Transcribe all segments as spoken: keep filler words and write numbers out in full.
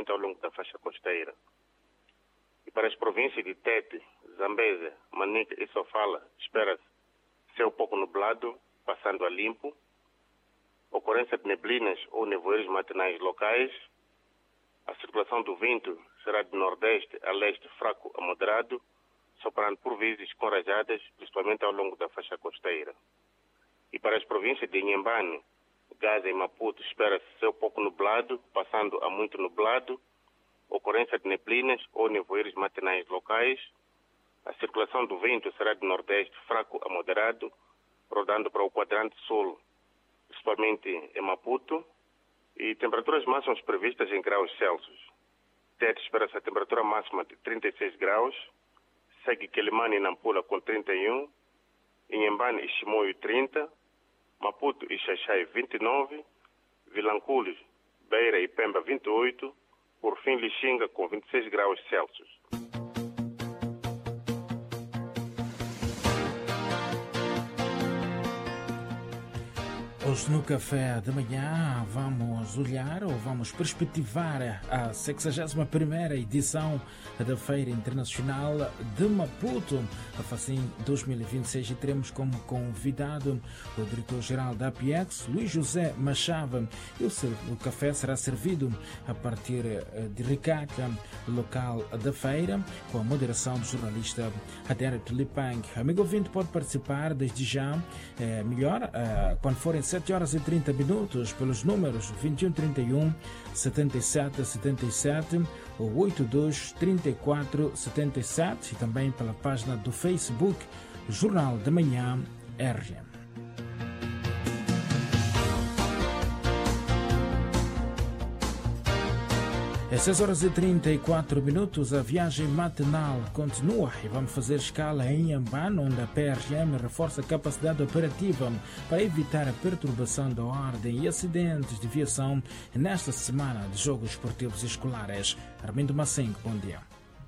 principalmente ao longo da faixa costeira. E para as províncias de Tete, Zambésia, Manica e Sofala, espera-se céu pouco nublado, passando a limpo, ocorrência de neblinas ou nevoeiros matinais locais. A circulação do vento será de nordeste a leste fraco a moderado, soprando por vezes com rajadas, principalmente ao longo da faixa costeira. E para as províncias de Inhambane, Gaza e Maputo, espera-se céu pouco nublado, passando a muito nublado, ocorrência de neblinas ou nevoeiros matinais locais. A circulação do vento será de nordeste fraco a moderado, rodando para o quadrante sul, principalmente em Maputo, e temperaturas máximas previstas em graus Celsius. Tete espera-se a temperatura máxima de trinta e seis graus, segue Quelimane e Nampula com trinta e um, Inhambane e Chimoio trinta, Maputo e Xaixai vinte e nove, Vilanculos, Beira e Pemba vinte e oito, por fim Lixinga com vinte e seis graus Celsius. Hoje no café da manhã vamos olhar ou vamos perspectivar a sexagésima primeira edição da Feira Internacional de Maputo, a FACIM dois mil e vinte e seis, e teremos como convidado o diretor-geral da APEX, Luís José Machava. E o café será servido a partir de Ricaca, local da feira, com a moderação do jornalista Adério Tulipang. Amigo ouvinte, pode participar desde já, é melhor, é, quando forem sete horas e trinta minutos, pelos números vinte e um trinta e um, setenta e sete setenta e sete ou oitenta e dois trinta e quatro setenta e sete, e também pela página do Facebook Jornal da Manhã R M. Às seis horas e trinta e quatro minutos, a viagem matinal continua e vamos fazer escala em Inhambane, onde a P R M reforça a capacidade operativa para evitar a perturbação da ordem e acidentes de viação nesta semana de Jogos Esportivos Escolares. Armindo Massengo, bom dia.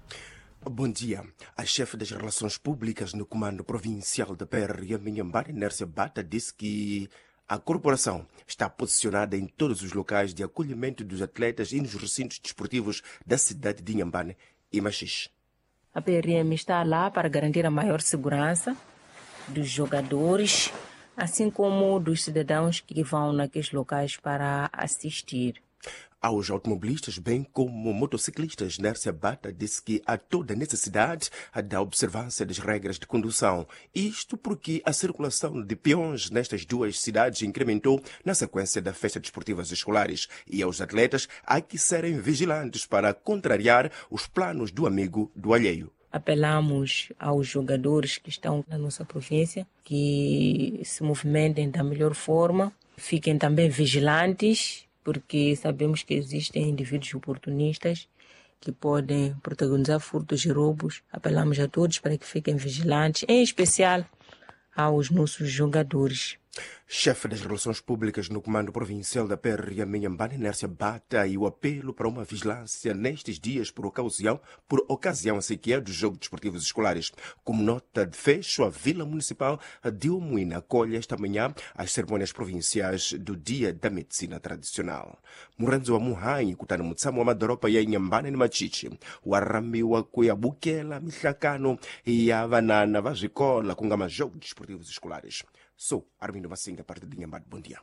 Bom dia. A chefe das Relações Públicas no Comando Provincial da P R M Inhambane, Nércia Bata, disse que a corporação está posicionada em todos os locais de acolhimento dos atletas e nos recintos desportivos da cidade de Inhambane e Machixe. A P R M está lá para garantir a maior segurança dos jogadores, assim como dos cidadãos que vão naqueles locais para assistir. Aos automobilistas, bem como motociclistas, Nércia Bata disse que há toda a necessidade da observância das regras de condução. Isto porque a circulação de peões nestas duas cidades incrementou na sequência da festa desportivas escolares. E aos atletas há que serem vigilantes para contrariar os planos do amigo do alheio. Apelamos aos jogadores que estão na nossa província que se movimentem da melhor forma, fiquem também vigilantes, porque sabemos que existem indivíduos oportunistas que podem protagonizar furtos e roubos. Apelamos a todos para que fiquem vigilantes, em especial aos nossos jogadores. Chefe das Relações Públicas no Comando Provincial da P R M Inhambane, Nércia Bata, e o apelo para uma vigilância nestes dias por ocasião, por ocasião sequer dos Jogos Desportivos Escolares. Como nota de fecho, a Vila Municipal de Omuina acolhe esta manhã as cerimônias provinciais do Dia da Medicina Tradicional. Murenzo wa Muhanyi kutana mutsamu wa madoropa ya Inhambane ni Machiche waramiwa kuyabukela mihlakano ya vanana va zwikola kungama Jogos Desportivos Escolares. Sou Armindo Massinga, parte de Inhambane. Bom dia.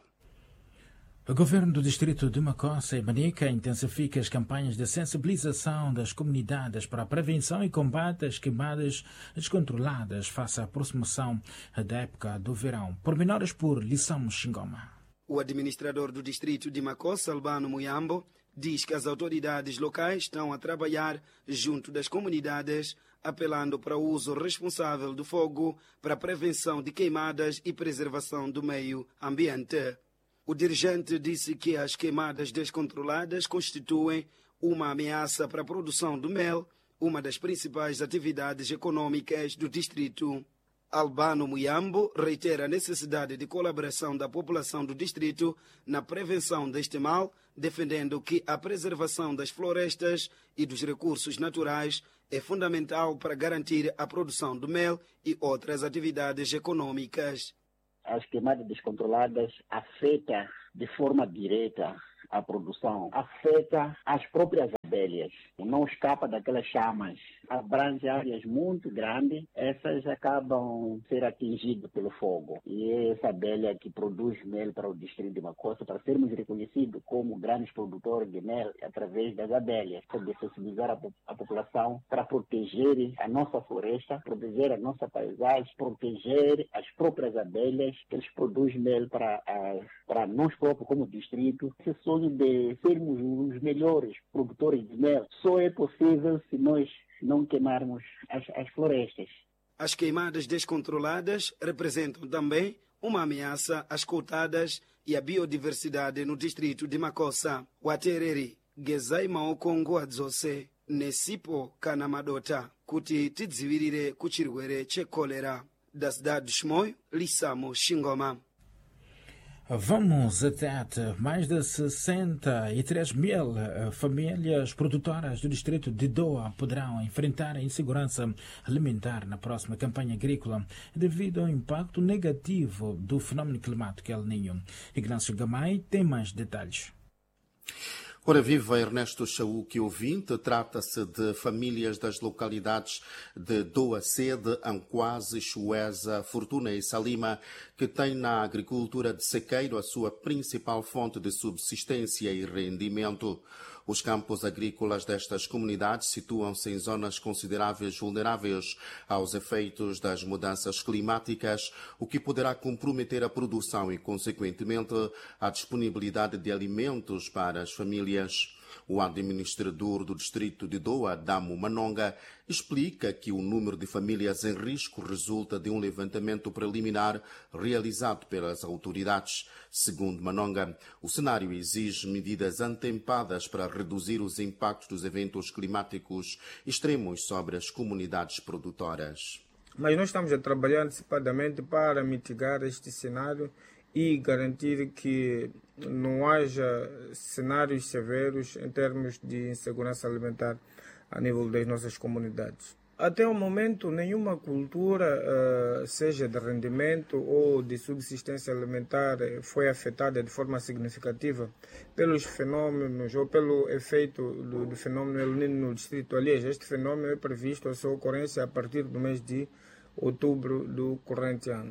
O governo do distrito de Macossa e Manica intensifica as campanhas de sensibilização das comunidades para a prevenção e combate às queimadas descontroladas face à aproximação da época do verão. Pormenores por Lição Xingoma. O administrador do distrito de Macossa, Albano Muyambo, diz que as autoridades locais estão a trabalhar junto das comunidades, apelando para o uso responsável do fogo para a prevenção de queimadas e preservação do meio ambiente. O dirigente disse que as queimadas descontroladas constituem uma ameaça para a produção do mel, uma das principais atividades econômicas do distrito. Albano Muyambo reitera a necessidade de colaboração da população do distrito na prevenção deste mal, defendendo que a preservação das florestas e dos recursos naturais é fundamental para garantir a produção do mel e outras atividades econômicas. As queimadas descontroladas afetam de forma direta a produção, afeta as próprias abelhas. Não escapa daquelas chamas. Abrange áreas muito grandes, essas acabam ser atingidas pelo fogo. E é essa abelha que produz mel para o distrito de Macossa, para sermos reconhecidos como grandes produtores de mel através das abelhas, para sensibilizar a, a população para proteger a nossa floresta, proteger a nossa paisagem, proteger as próprias abelhas que eles produzem mel para, a, para nós próprios como distrito. Esse sonho de sermos os melhores produtores de mel só é possível se nós não queimarmos as, as florestas. As queimadas descontroladas representam também uma ameaça às coutadas e à biodiversidade no distrito de Macossa. Watereri, Gezai Maokongo Adzose, Nesipo Kanamadota, kuti tidzivirire kuchirwere chekolera. Da cidade de Chimoio, Lissamo Xingoma. Vamos até mais de sessenta e três mil famílias produtoras do distrito de Doa poderão enfrentar a insegurança alimentar na próxima campanha agrícola devido ao impacto negativo do fenômeno climático El Niño. Ignácio Gamay tem mais detalhes. Ora viva, Ernesto Chaúque, ouvinte, trata-se de famílias das localidades de Doa Sede, Anquase, Chuesa, Fortuna e Salima, que têm na agricultura de sequeiro a sua principal fonte de subsistência e rendimento. Os campos agrícolas destas comunidades situam-se em zonas consideráveis vulneráveis aos efeitos das mudanças climáticas, o que poderá comprometer a produção e, consequentemente, a disponibilidade de alimentos para as famílias. O administrador do distrito de Doa, Damo Manonga, explica que o número de famílias em risco resulta de um levantamento preliminar realizado pelas autoridades. Segundo Manonga, o cenário exige medidas antempadas para reduzir os impactos dos eventos climáticos extremos sobre as comunidades produtoras. Mas nós estamos a trabalhar antecipadamente para mitigar este cenário e garantir que não haja cenários severos em termos de insegurança alimentar a nível das nossas comunidades. Até o momento, nenhuma cultura, uh, seja de rendimento ou de subsistência alimentar, foi afetada de forma significativa pelos fenômenos ou pelo efeito do, do fenômeno El Niño no distrito. Aliás, este fenômeno é previsto a sua ocorrência a partir do mês de outubro do corrente ano.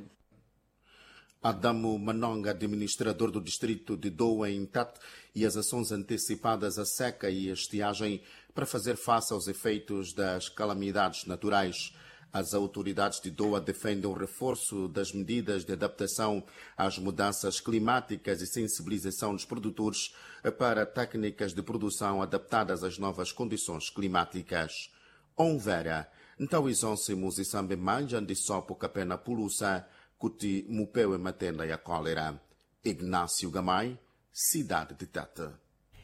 Adamo Manonga, administrador do distrito de Doa em Tat, e as ações antecipadas à seca e à estiagem para fazer face aos efeitos das calamidades naturais. As autoridades de Doa defendem o reforço das medidas de adaptação às mudanças climáticas e sensibilização dos produtores para técnicas de produção adaptadas às novas condições climáticas. Onvera, então isonsimos e sambe manjan de sopo capena pulusa, Kuti Mupeu e Matenda e a Cólera. Ignácio Gamay, cidade de Tata.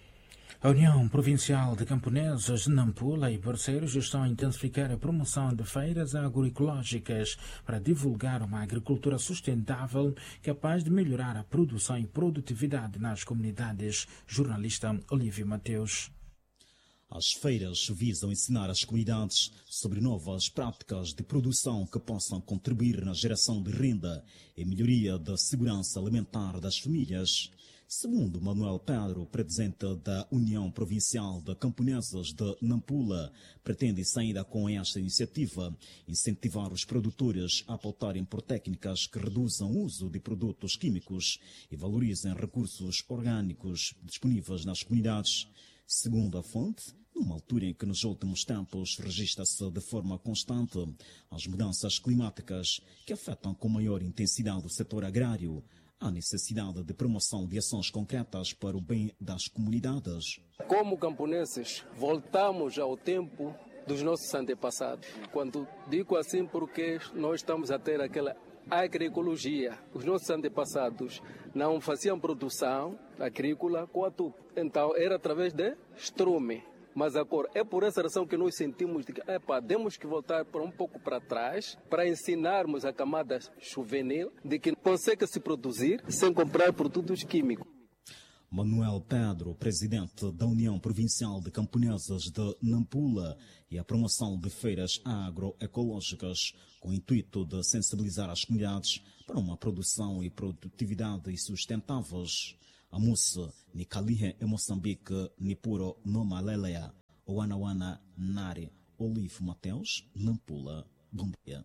A União Provincial de Camponeses de Nampula e parceiros estão a intensificar a promoção de feiras agroecológicas para divulgar uma agricultura sustentável capaz de melhorar a produção e produtividade nas comunidades. Jornalista Olívio Mateus. As feiras visam ensinar as comunidades sobre novas práticas de produção que possam contribuir na geração de renda e melhoria da segurança alimentar das famílias. Segundo Manuel Pedro, presidente da União Provincial de Camponeses de Nampula, pretende-se ainda com esta iniciativa incentivar os produtores a pautarem por técnicas que reduzam o uso de produtos químicos e valorizem recursos orgânicos disponíveis nas comunidades. Segundo a fonte, numa altura em que nos últimos tempos registra-se de forma constante as mudanças climáticas que afetam com maior intensidade o setor agrário, há necessidade de promoção de ações concretas para o bem das comunidades. Como camponeses, voltamos ao tempo dos nossos antepassados. Quando digo assim porque nós estamos a ter aquela agroecologia. Os nossos antepassados não faziam produção agrícola com adubo. Então era através de estrume. Mas agora é por essa razão que nós sentimos que epa, temos que voltar para um pouco para trás para ensinarmos a camada juvenil de que consegue se produzir sem comprar produtos químicos. Manuel Pedro, presidente da União Provincial de Camponeses de Nampula, e a promoção de feiras agroecológicas com o intuito de sensibilizar as comunidades para uma produção e produtividade sustentáveis. A moça Nicalihe em Moçambique, Nipuro Nomaleleia. Wana Nare Olivo Mateus, Nampula, bom dia.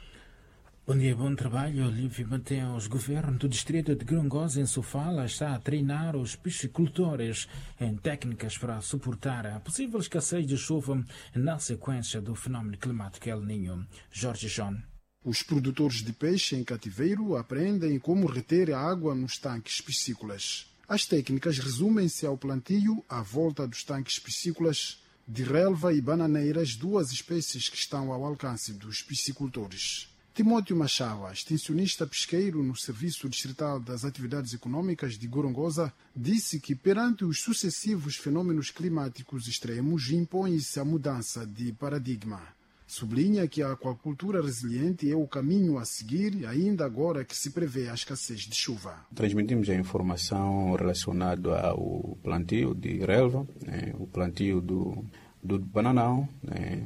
Bom dia, bom trabalho, Olívio Mateus. O governo do distrito de Gorongosa, em Sofala, está a treinar os piscicultores em técnicas para suportar a possível escassez de chuva na sequência do fenómeno climático El Niño. Jorge John. Os produtores de peixe em cativeiro aprendem como reter a água nos tanques piscícolas. As técnicas resumem-se ao plantio à volta dos tanques piscícolas de relva e bananeiras, duas espécies que estão ao alcance dos piscicultores. Timóteo Machava, extensionista pesqueiro no Serviço Distrital das Atividades Econômicas de Gorongosa, disse que perante os sucessivos fenômenos climáticos extremos impõe-se a mudança de paradigma. Sublinha que a aquacultura resiliente é o caminho a seguir, ainda agora que se prevê a escassez de chuva. Transmitimos a informação relacionada ao plantio de relva, né, o plantio do do bananão, né,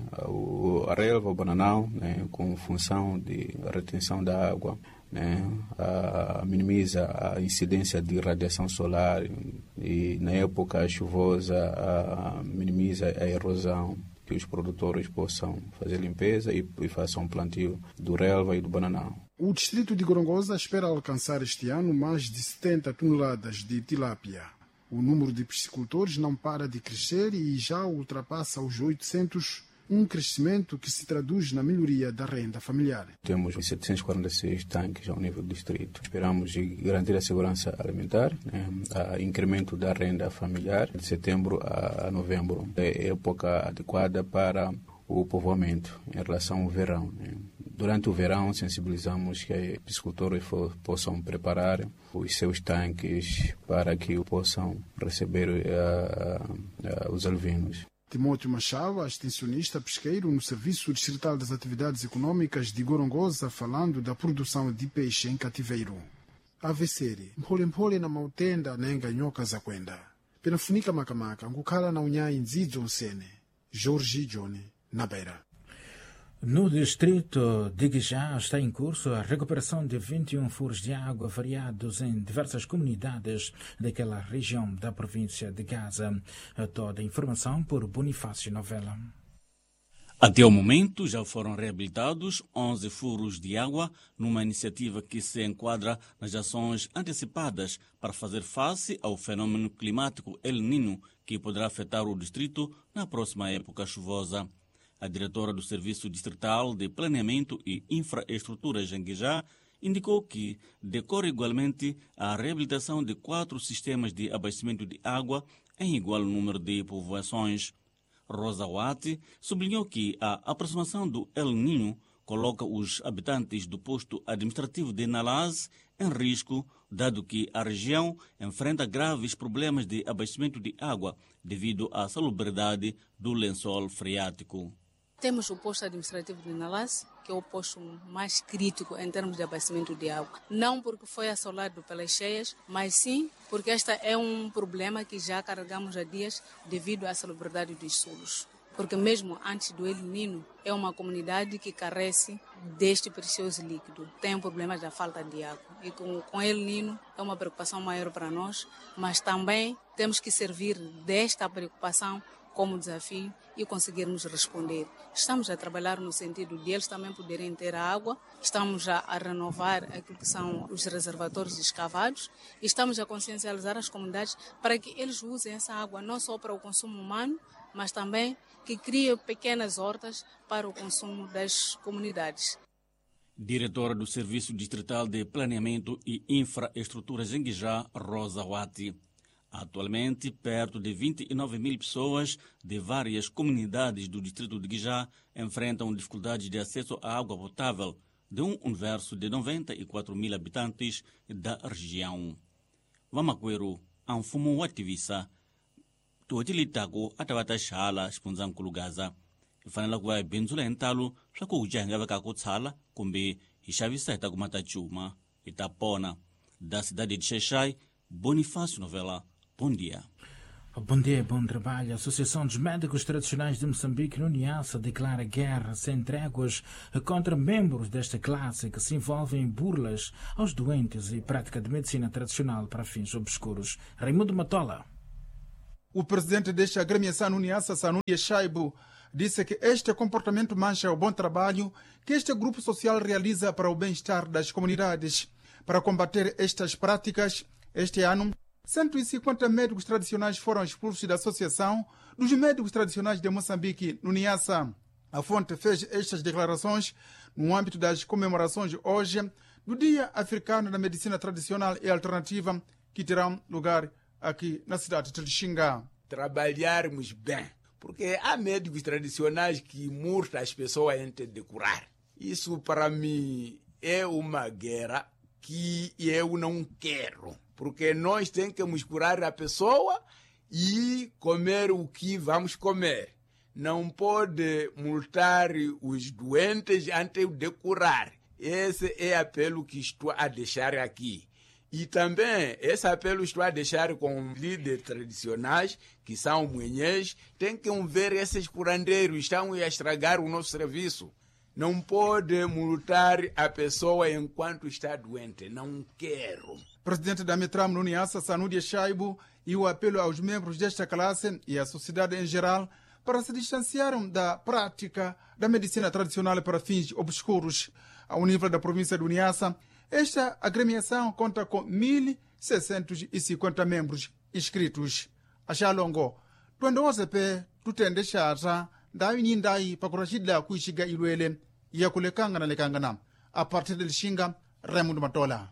a relva, o bananão, né, com função de retenção da água, né, a, minimiza a incidência de radiação solar e na época chuvosa a, minimiza a erosão, que os produtores possam fazer limpeza e, e façam plantio do relva e do bananão. O distrito de Gorongosa espera alcançar este ano mais de setenta toneladas de tilápia. O número de piscicultores não para de crescer e já ultrapassa os oitocentos, um crescimento que se traduz na melhoria da renda familiar. Temos setecentos e quarenta e seis tanques ao nível do distrito. Esperamos garantir a segurança alimentar, né, a incremento da renda familiar de setembro a novembro. É época adequada para o povoamento em relação ao verão, né. Durante o verão, sensibilizamos que os piscicultores possam preparar os seus tanques para que possam receber uh, uh, os alvinos. Timóteo Machava, extensionista pesqueiro no Serviço Distrital das Atividades Econômicas de Gorongosa, falando da produção de peixe em cativeiro. A veseri, mpole-mpole na mautenda nenga nyoka za kwenda. Penafunika makamaka, nkukhala na unyayi nzidzo nsene. Jorge John, na beira. No distrito de Guijá está em curso a recuperação de vinte e um furos de água variados em diversas comunidades daquela região da província de Gaza. Toda a informação por Bonifácio Novela. Até o momento já foram reabilitados onze furos de água numa iniciativa que se enquadra nas ações antecipadas para fazer face ao fenômeno climático El Niño que poderá afetar o distrito na próxima época chuvosa. A diretora do Serviço Distrital de Planeamento e Infraestruturas em Guijá indicou que decorre igualmente a reabilitação de quatro sistemas de abastecimento de água em igual número de povoações. Rosa Wati sublinhou que a aproximação do El Niño coloca os habitantes do posto administrativo de Nalaz em risco, dado que a região enfrenta graves problemas de abastecimento de água devido à salubridade do lençol freático. Temos o posto administrativo de Nalaz, que é o posto mais crítico em termos de abastecimento de água. Não porque foi assolado pelas cheias, mas sim porque este é um problema que já carregamos há dias devido à salubridade dos solos. Porque mesmo antes do El Niño, é uma comunidade que carece deste precioso líquido. Tem problemas da falta de água. E com, com El Niño é uma preocupação maior para nós, mas também temos que servir desta preocupação como desafio e conseguirmos responder. Estamos a trabalhar no sentido de eles também poderem ter água, estamos a, a renovar aquilo que são os reservatórios escavados e estamos a consciencializar as comunidades para que eles usem essa água não só para o consumo humano, mas também que criem pequenas hortas para o consumo das comunidades. Diretora do Serviço Distrital de Planeamento e Infraestruturas em Guijá, Rosa Wati. Atualmente, perto de vinte e nove mil pessoas de várias comunidades do distrito de Guijá enfrentam dificuldades de acesso à água potável, de um universo de noventa e quatro mil habitantes da região. Vamakwero, Anfumo Wativisa, Tuatilitago, Atavata Shala, Spunzankulu Gaza. Ifanela kuwa benzula entalo, shako ujanga vaka kutsala, kumbe hishavisa itakumata chuma, itapona. Da cidade de Xexai, Bonifácio Novela. Bom dia. Bom dia, bom trabalho. A Associação dos Médicos Tradicionais de Moçambique, no Niassa, declara guerra sem tréguas contra membros desta classe que se envolvem em burlas aos doentes e prática de medicina tradicional para fins obscuros. Raimundo Matola. O presidente desta agremiação no Niassa, Sanudia Shaibu, disse que este comportamento mancha o bom trabalho que este grupo social realiza para o bem-estar das comunidades. Para combater estas práticas, este ano, cento e cinquenta médicos tradicionais foram expulsos da Associação dos Médicos Tradicionais de Moçambique, no Niassa. A fonte fez estas declarações no âmbito das comemorações hoje do Dia Africano da Medicina Tradicional e Alternativa, que terão lugar aqui na cidade de Lixinga. Trabalharmos bem, porque há médicos tradicionais que murtam as pessoas antes de curar. Isso para mim é uma guerra que eu não quero, porque nós temos que curar a pessoa e comer o que vamos comer. Não pode multar os doentes antes de curar. Esse é o apelo que estou a deixar aqui. E também, esse apelo estou a deixar com líderes tradicionais, que são mulheres, tem que ver esses curandeiros, estão a estragar o nosso serviço. Não pode multar a pessoa enquanto está doente. Não quero. Presidente da Metram no Niassa, Sanudia Shaibu, e o apelo aos membros desta classe e à sociedade em geral para se distanciarem da prática da medicina tradicional para fins obscuros. Ao nível da província do Niassa, esta agremiação conta com mil seiscentos e cinquenta membros inscritos. A Xalongo, quando o pé, tu tende charja, da unindai para corrigir kuishiga iluele, e a kulekanga na lekangana. A partir de Lixinga, Raimundo Matola.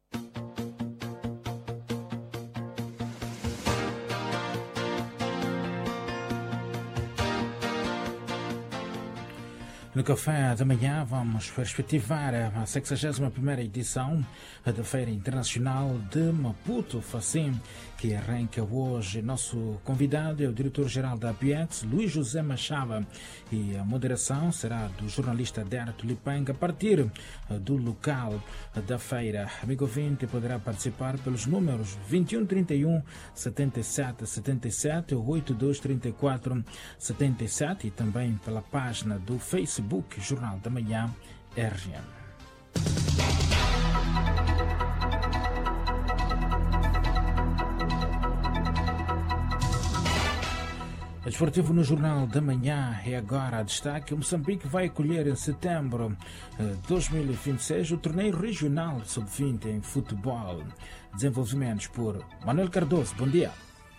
No Café da Manhã vamos perspectivar a sexagésima primeira edição da Feira Internacional de Maputo Facim, que arranca hoje. Nosso convidado é o diretor-geral da APIEX, Luís José Machava, e a moderação será do jornalista Derto Lipanga a partir do local da feira. Amigo ouvinte, poderá participar pelos números vinte e um, trinta e um, setenta e sete, setenta e sete, oitenta e dois, trinta e quatro, setenta e sete e também pela página do Facebook Jornal da Manhã R M. Desportivo no Jornal da Manhã é agora a destaque. O Moçambique vai acolher em setembro de dois mil e vinte e seis o torneio regional sub vinte em futebol. Desenvolvimentos por Manuel Cardoso. Bom dia.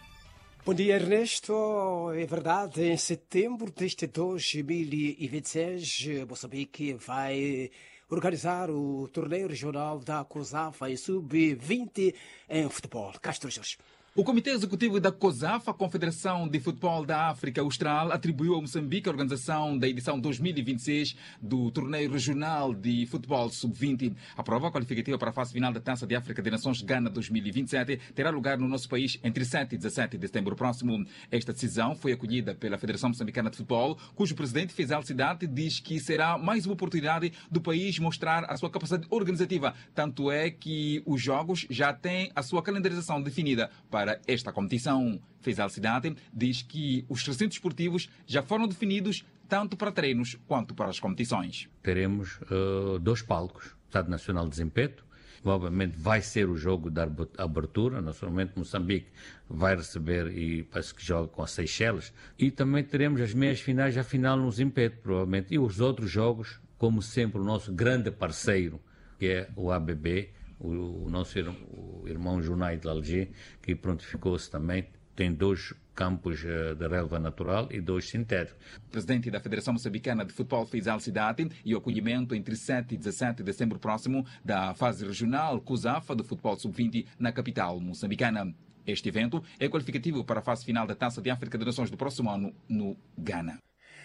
Bom dia, Ernesto. É verdade, em setembro deste dois mil e vinte e seis, Moçambique vai organizar o torneio regional da COSAFA em sub vinte em futebol. Castro Jorge. O Comitê Executivo da COSAFA, Confederação de Futebol da África Austral, atribuiu a Moçambique a organização da edição dois mil e vinte e seis do Torneio Regional de Futebol sub vinte. A prova qualificativa para a fase final da Taça de África de Nações Ghana dois mil e vinte e sete terá lugar no nosso país entre sete e dezassete de setembro próximo. Esta decisão foi acolhida pela Federação Moçambicana de Futebol, cujo presidente Faisal Cidade diz que será mais uma oportunidade do país mostrar a sua capacidade organizativa. Tanto é que os jogos já têm a sua calendarização definida para esta competição. Faisal Cidade diz que os recintos esportivos já foram definidos tanto para treinos quanto para as competições. Teremos uh, dois palcos, Estado Nacional de Zimpeto, obviamente vai ser o jogo da abertura, naturalmente Moçambique vai receber e parece que joga com as Seychelles, e também teremos as meias finais, a final no Zimpeto, provavelmente, e os outros jogos, como sempre, o nosso grande parceiro, que é o A B B, o, o nosso o irmão Junai de Alger, que prontificou-se também, tem dois campos uh, de relva natural e dois sintéticos. Presidente da Federação Moçambicana de Futebol Faisal Cidade e o acolhimento entre sete e dezassete de dezembro próximo da fase regional COSAFA do futebol sub vinte na capital moçambicana. Este evento é qualificativo para a fase final da Taça de África de Nações do próximo ano no Ghana.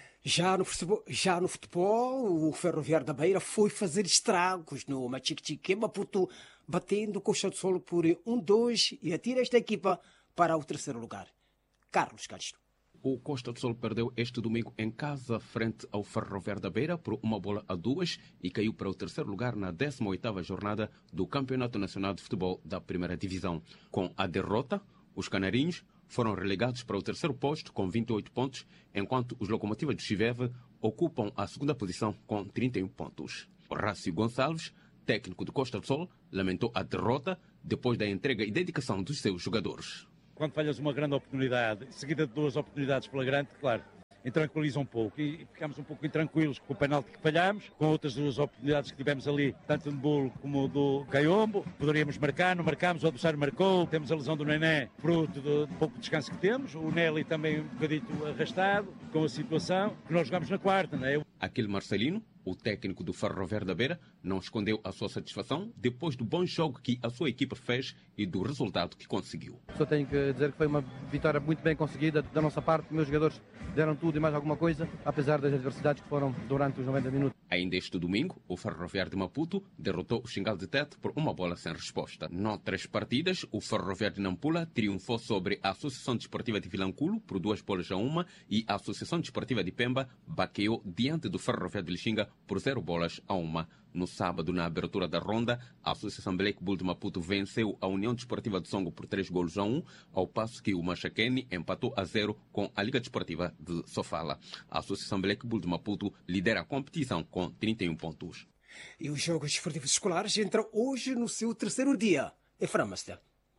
Já no, futebol, já no futebol, o Ferroviário da Beira foi fazer estragos no Machique Maputo, batendo Costa do Sol por um a dois e atira esta equipa para o terceiro lugar. Carlos Castro. O Costa do Sol perdeu este domingo em casa frente ao Ferroviário da Beira por uma bola a duas e caiu para o terceiro lugar na décima oitava jornada do Campeonato Nacional de Futebol da Primeira Divisão. Com a derrota, os canarinhos foram relegados para o terceiro posto com vinte e oito pontos, enquanto os Locomotivas de Chiveve ocupam a segunda posição com trinta e um pontos. Rácio Gonçalves, técnico do Costa do Sol, lamentou a derrota depois da entrega e dedicação dos seus jogadores. quando falhas uma grande oportunidade, seguida de duas oportunidades flagrantes, claro, intranquiliza um pouco e ficamos um pouco intranquilos com o penalti que falhámos, com outras duas oportunidades que tivemos ali, tanto do Bulo como do Caiombo. Poderíamos marcar, não marcámos, o adversário marcou, temos a lesão do Nené, fruto do, do pouco descanso que temos, o Nelly também um bocadito arrastado com a situação, que nós jogamos na quarta, não é? Aquele Marcelino, o técnico do Ferroviário da Beira, não escondeu a sua satisfação depois do bom jogo que a sua equipa fez e do resultado que conseguiu. Só tenho que dizer que foi uma vitória muito bem conseguida da nossa parte. Meus jogadores deram tudo e mais alguma coisa, apesar das adversidades que foram durante os noventa minutos. Ainda este domingo, o Ferroviário de Maputo derrotou o Xingal de Tete por uma bola sem resposta. Noutras partidas, o Ferroviário de Nampula triunfou sobre a Associação Desportiva de Vilanculo por duas bolas a uma e a Associação Desportiva de Pemba baqueou diante do Ferroviário de Lixinga por zero bolas a uma. No sábado, na abertura da ronda, a Associação Black Bull de Maputo venceu a União Desportiva de Songo por três golos a um, ao passo que o Machaquene empatou a zero com a Liga Desportiva de Sofala. A Associação Black Bull de Maputo lidera a competição com trinta e um pontos. E os Jogos Desportivos Escolares entram hoje no seu terceiro dia. Efraim Mastel.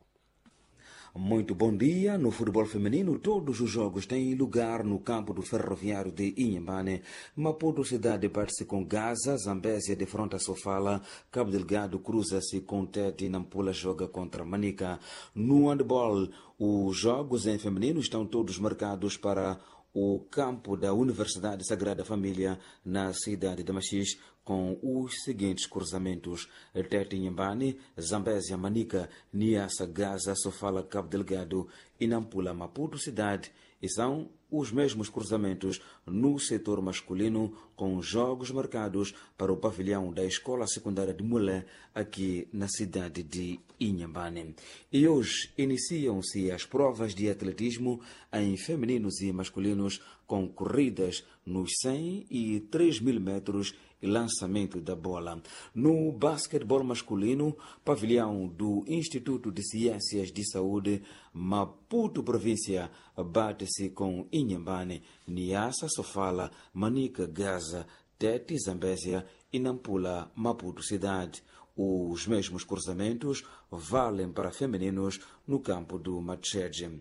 Muito bom dia. No futebol feminino, todos os jogos têm lugar no campo do Ferroviário de Inhambane. Maputo Cidade parte-se com Gaza, Zambésia defronta Sofala, Cabo Delgado cruza-se com Tete e Nampula joga contra Manica. No handball, os jogos em feminino estão todos marcados para o campo da Universidade Sagrada Família na cidade de Machis, com os seguintes cruzamentos: Tete Inhambane, Zambésia Manica, Niassa Gaza, Sofala Cabo Delgado e Nampula Maputo Cidade. E são os mesmos cruzamentos no setor masculino, com jogos marcados para o pavilhão da Escola Secundária de Mulé, aqui na cidade de Inhambane. E hoje iniciam-se as provas de atletismo em femininos e masculinos, com corridas nos cem e três mil metros e lançamento da bola. No basquetebol masculino, pavilhão do Instituto de Ciências de Saúde, Maputo Província bate-se com Inhambane, Niassa Sofala, Manica Gaza, Tete Zambésia e Nampula Maputo Cidade. Os mesmos cruzamentos valem para femininos no campo do Matchedge.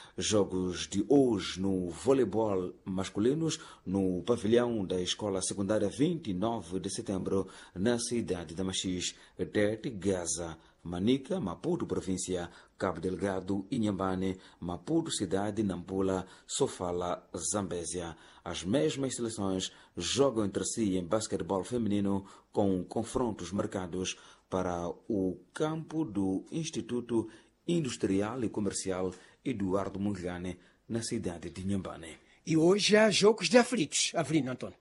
Jogos de hoje no voleibol masculinos no pavilhão da Escola Secundária vinte e nove de setembro, na cidade de Machis. Tete, Gaza, Manica, Maputo Província, Cabo Delgado, Inhambane, Maputo Cidade, Nampula, Sofala, Zambésia. As mesmas seleções jogam entre si em basquetebol feminino, com confrontos marcados para o campo do Instituto Industrial e Comercial Eduardo Mungane, na cidade de Inhambane. E hoje há jogos de aflitos. Avelino Antônio.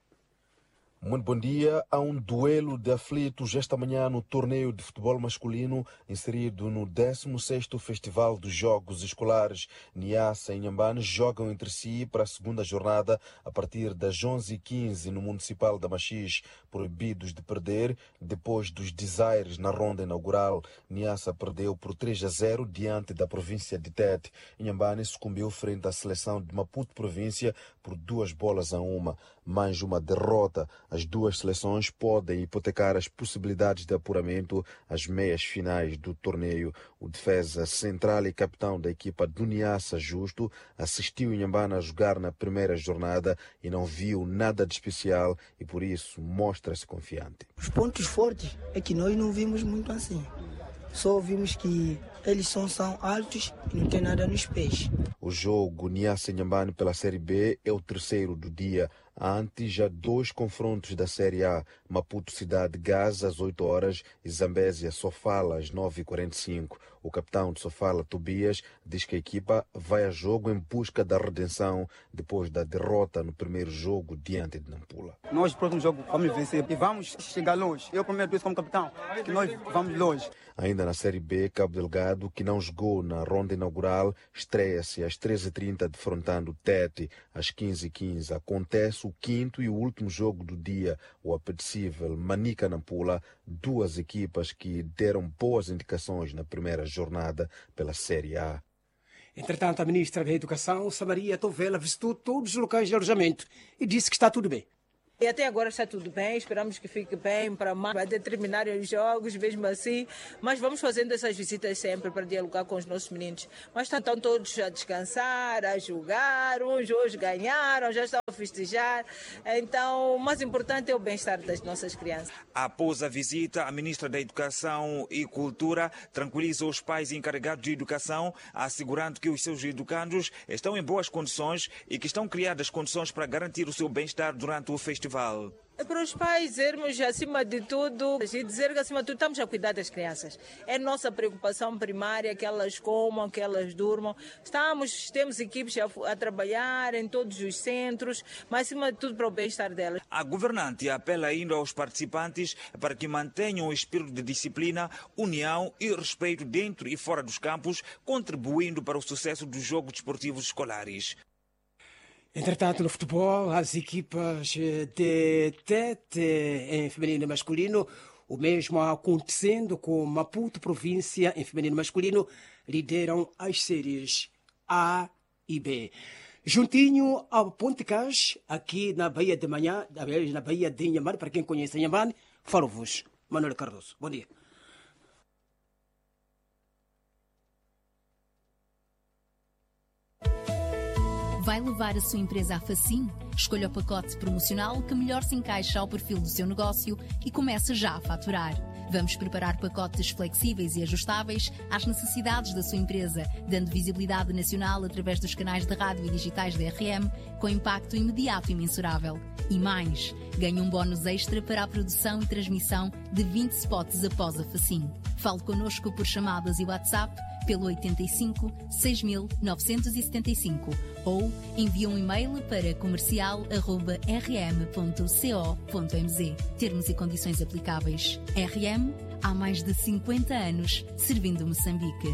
Muito bom dia. Há um duelo de aflitos esta manhã no torneio de futebol masculino, inserido no décimo sexto Festival dos Jogos Escolares. Niassa e Inhambane jogam entre si para a segunda jornada a partir das onze e quinze no Municipal da Machis. Proibidos de perder, depois dos desaires na ronda inaugural, Niassa perdeu por três a zero diante da província de Tete. Inhambane sucumbiu frente à seleção de Maputo Província por duas bolas a uma. Mais uma derrota. As duas seleções podem hipotecar as possibilidades de apuramento às meias finais do torneio. O defesa central e capitão da equipa do Niassa, Justo, assistiu Inhambane a jogar na primeira jornada e não viu nada de especial e por isso mostra-se confiante. Os pontos fortes é que nós não vimos muito assim. Só vimos que eles são, são altos e não tem nada nos pés. O jogo Niassa Inhambane pela Série B é o terceiro do dia. Antes, já dois confrontos da Série A. Maputo Cidade Gaza às oito horas e Zambésia Sofala às nove e quarenta e cinco. O capitão de Sofala, Tobias, diz que a equipa vai a jogo em busca da redenção depois da derrota no primeiro jogo diante de Nampula. Nós, no próximo jogo, vamos vencer e vamos chegar longe. Eu prometo isso como capitão, que nós vamos longe. Ainda na Série B, Cabo Delgado, que não jogou na ronda inaugural, estreia-se às treze e trinta defrontando Tete às quinze e quinze. Acontece o quinto e o último jogo do dia, o apetecível Manica Nampula, duas equipas que deram boas indicações na primeira jornada pela Série A. Entretanto, a ministra da Educação, Samaria Tovela, visitou todos os locais de alojamento e disse que está tudo bem. E até agora está tudo bem, esperamos que fique bem para mais, para determinarem os jogos, mesmo assim. Mas vamos fazendo essas visitas sempre para dialogar com os nossos meninos. Mas estão todos a descansar, a jogar, uns hoje ganharam, já estão a festejar. Então, o mais importante é o bem-estar das nossas crianças. Após a visita, a ministra da Educação e Cultura tranquiliza os pais encarregados de educação, assegurando que os seus educandos estão em boas condições e que estão criadas condições para garantir o seu bem-estar durante o festival. Para os pais irmos acima de tudo e dizer que acima de tudo estamos a cuidar das crianças. É nossa preocupação primária que elas comam, que elas durmam. Estamos, temos equipes a, a trabalhar em todos os centros, mas acima de tudo para o bem-estar delas. A governante apela ainda aos participantes para que mantenham o espírito de disciplina, união e respeito dentro e fora dos campos, contribuindo para o sucesso dos jogos desportivos escolares. Entretanto, no futebol, as equipas de Tete em feminino e masculino, o mesmo acontecendo com Maputo província em feminino e masculino, lideram as séries A e B. Juntinho ao Ponte Cás, aqui na Baía de Manhã, na Baía de Inhambane, para quem conhece Inhambane, falo-vos, Manuel Cardoso. Bom dia. Vai levar a sua empresa à Facim? Escolha o pacote promocional que melhor se encaixa ao perfil do seu negócio e comece já a faturar. Vamos preparar pacotes flexíveis e ajustáveis às necessidades da sua empresa, dando visibilidade nacional através dos canais de rádio e digitais da R M, com impacto imediato e mensurável. E mais, ganhe um bónus extra para a produção e transmissão de vinte spots após a Facim. Fale connosco por chamadas e WhatsApp pelo oitenta e cinco, seis mil novecentos e setenta e cinco ou envie um e-mail para comercial arroba r m ponto co ponto m z. Termos e condições aplicáveis. R M, há mais de cinquenta anos, servindo Moçambique.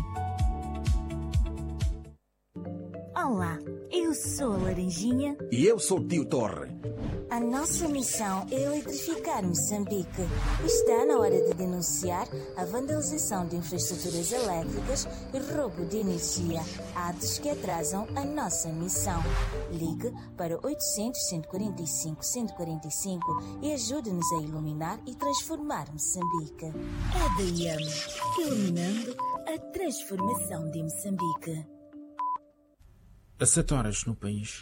Olá, eu sou a Laranjinha. E eu sou o Tio Torre. A nossa missão é eletrificar Moçambique. Está na hora de denunciar a vandalização de infraestruturas elétricas e roubo de energia, atos que atrasam a nossa missão. Ligue para oitocentos, cento e quarenta e cinco, cento e quarenta e cinco e ajude-nos a iluminar e transformar Moçambique. A D I M, iluminando a transformação de Moçambique. A sete horas no país.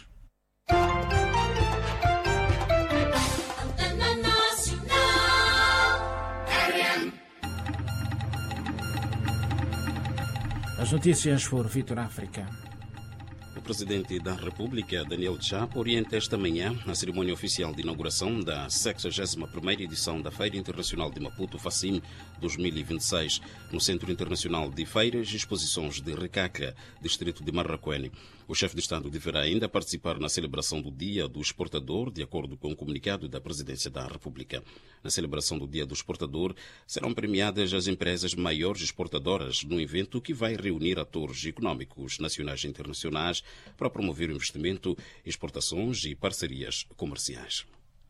As notícias por Vitor África. O presidente da República, Daniel Chapo, orienta esta manhã a cerimônia oficial de inauguração da sexagésima primeira edição da Feira Internacional de Maputo Facim dois mil e vinte e seis, no Centro Internacional de Feiras e Exposições de Ricaca, distrito de Marraquene. O chefe de Estado deverá ainda participar na celebração do Dia do Exportador, de acordo com o comunicado da Presidência da República. Na celebração do Dia do Exportador, serão premiadas as empresas maiores exportadoras no evento que vai reunir atores econômicos nacionais e internacionais para promover o investimento, exportações e parcerias comerciais.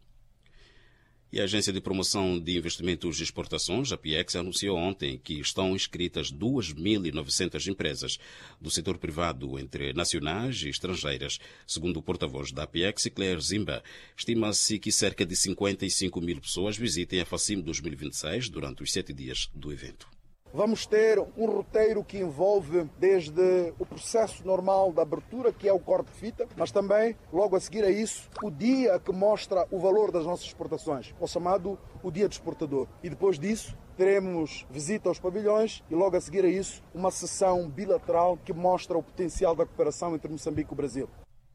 E a Agência de Promoção de Investimentos e Exportações, a PIEX, anunciou ontem que estão inscritas duas mil e novecentas empresas do setor privado, entre nacionais e estrangeiras. Segundo o porta-voz da PIEX, Claire Zimba, estima-se que cerca de cinquenta e cinco mil pessoas visitem a Facim dois mil e vinte e seis durante os sete dias do evento. Vamos ter um roteiro que envolve desde o processo normal da abertura, que é o corte de fita, mas também, logo a seguir a isso, o dia que mostra o valor das nossas exportações, o chamado o Dia do Exportador. E depois disso, teremos visita aos pavilhões e, logo a seguir a isso, uma sessão bilateral que mostra o potencial da cooperação entre Moçambique e o Brasil.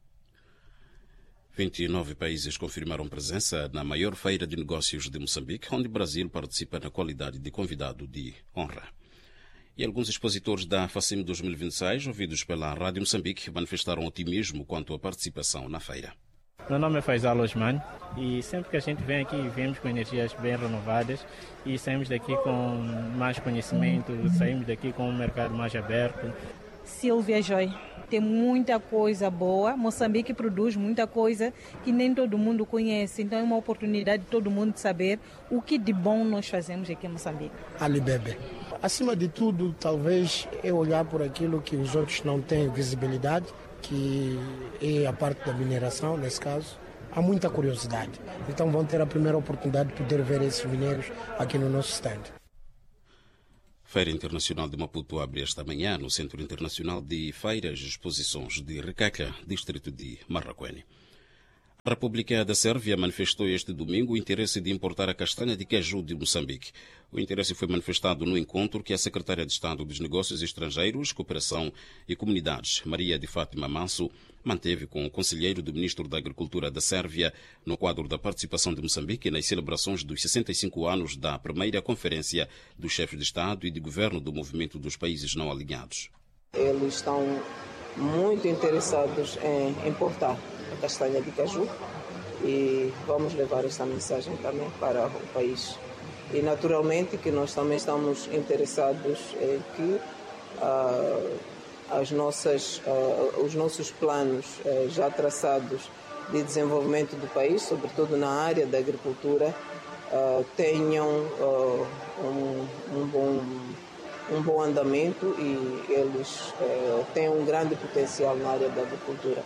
vinte e nove países confirmaram presença na maior feira de negócios de Moçambique, onde o Brasil participa na qualidade de convidado de honra. E alguns expositores da Facim dois mil e vinte e seis, ouvidos pela Rádio Moçambique, manifestaram otimismo quanto à participação na feira. Meu nome é Faisal Osman e sempre que a gente vem aqui, viemos com energias bem renovadas e saímos daqui com mais conhecimento, saímos daqui com um mercado mais aberto. Silvia Joy. Tem muita coisa boa. Moçambique produz muita coisa que nem todo mundo conhece. Então é uma oportunidade de todo mundo saber o que de bom nós fazemos aqui em Moçambique. Ali Bebe. Acima de tudo, talvez é olhar por aquilo que os outros não têm visibilidade, que é a parte da mineração, nesse caso. há muita curiosidade. Então vão ter a primeira oportunidade de poder ver esses mineiros aqui no nosso stand. Feira Internacional de Maputo abre esta manhã no Centro Internacional de Feiras e Exposições de Recaca, distrito de Marraquene. A República da Sérvia manifestou este domingo o interesse de importar a castanha de caju de Moçambique. O interesse foi manifestado no encontro que a Secretária de Estado dos Negócios Estrangeiros, Cooperação e Comunidades, Maria de Fátima Manso, manteve com o conselheiro do Ministro da Agricultura da Sérvia no quadro da participação de Moçambique nas celebrações dos sessenta e cinco anos da primeira Conferência dos Chefes de Estado e de Governo do Movimento dos Países Não Alinhados. Eles estão muito interessados em importar a castanha de caju e vamos levar esta mensagem também para o país. E naturalmente que nós também estamos interessados em que uh, as nossas, uh, os nossos planos uh, já traçados de desenvolvimento do país, sobretudo na área da agricultura, uh, tenham uh, um, um bom um bom andamento e eles uh, têm um grande potencial na área da agricultura.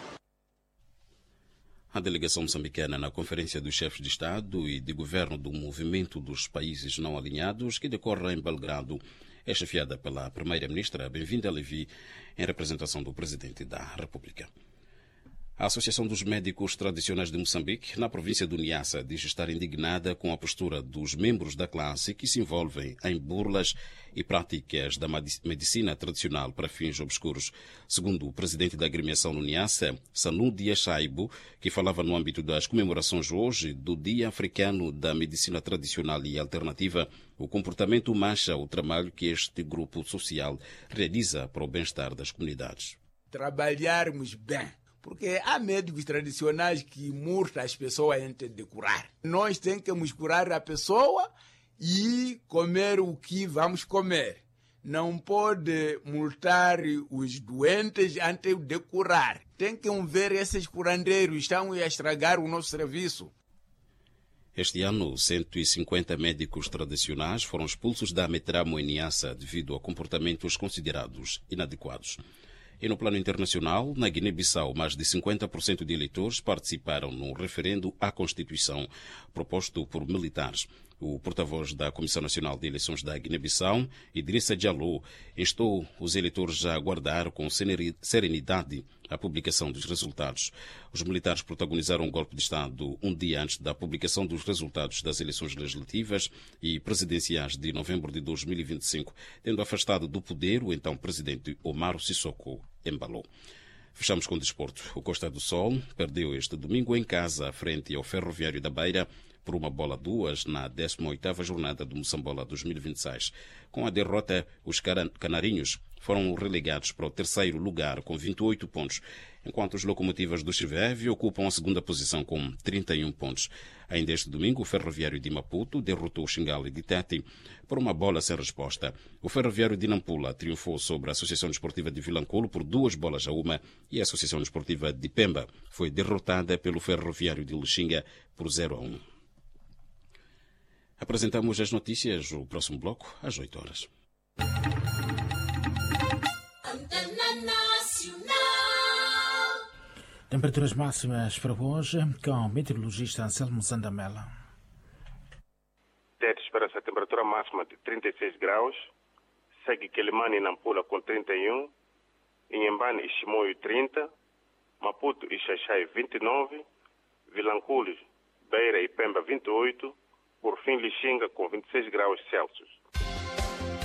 A delegação moçambicana na Conferência dos Chefes de Estado e de Governo do Movimento dos Países Não Alinhados, que decorre em Belgrado, é chefiada pela Primeira-Ministra Bem-vinda Levi, em representação do Presidente da República. A Associação dos Médicos Tradicionais de Moçambique, na província do Niassa, diz estar indignada com a postura dos membros da classe que se envolvem em burlas e práticas da medicina tradicional para fins obscuros. Segundo o presidente da agremiação no Niassa, Sanúdia Shaibo, que falava no âmbito das comemorações hoje do Dia Africano da Medicina Tradicional e Alternativa, o comportamento mancha o trabalho que este grupo social realiza para o bem-estar das comunidades. Trabalharmos bem. Porque há médicos tradicionais que murtam as pessoas antes de curar. Nós temos que curar a pessoa e comer o que vamos comer. Não pode multar os doentes antes de curar. Tem que ver esses curandeiros, estão a estragar o nosso serviço. Este ano, cento e cinquenta médicos tradicionais foram expulsos da Metramo em Niassa devido a comportamentos considerados inadequados. E no plano internacional, na Guiné-Bissau, mais de cinquenta por cento de eleitores participaram no referendo à Constituição proposto por militares. O porta-voz da Comissão Nacional de Eleições da Guiné-Bissau, Idrissa Diallo, instou os eleitores a aguardar com serenidade a publicação dos resultados. Os militares protagonizaram um golpe de Estado um dia antes da publicação dos resultados das eleições legislativas e presidenciais de novembro de dois mil e vinte e cinco, tendo afastado do poder o então presidente Omaro Sissoko Embalo. Fechamos com o desporto. O Costa do Sol perdeu este domingo em casa, frente ao Ferroviário da Beira, por uma bola a duas na décima oitava jornada do Moçambola dois mil e vinte e seis. Com a derrota, os canarinhos foram relegados para o terceiro lugar com vinte e oito pontos, enquanto os locomotivas do Chiveve ocupam a segunda posição com trinta e um pontos. Ainda este domingo, o Ferroviário de Maputo derrotou o Xingale de Tete por uma bola sem resposta. O Ferroviário de Nampula triunfou sobre a Associação Desportiva de Vilanculo por duas bolas a uma e a Associação Desportiva de Pemba foi derrotada pelo Ferroviário de Luxinga por zero a um. Apresentamos as notícias, o próximo bloco, às oito horas. Temperaturas máximas para hoje, com o meteorologista Anselmo Zandamela. Tete espera-se a temperatura máxima de trinta e seis graus, segue Quelimane e Nampula com trinta e um, Inhambane e Chimoio trinta, Maputo e Xaixai vinte e nove, Vilanculo, Beira e Pemba vinte e oito, por fim Lixinga com vinte e seis graus Celsius.